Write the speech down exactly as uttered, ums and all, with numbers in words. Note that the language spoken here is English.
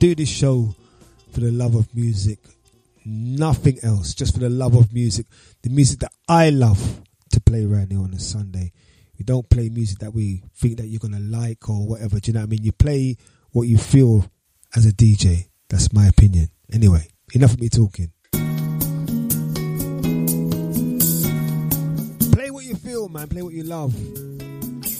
do this show for the love of music. Nothing else. Just for the love of music. The music that I love to play around here on a Sunday. We don't play music that we think that you're going to like or whatever. Do you know what I mean? You play what you feel as a D J. That's my opinion. Anyway, enough of me talking. Play what you feel, man. Play what you love.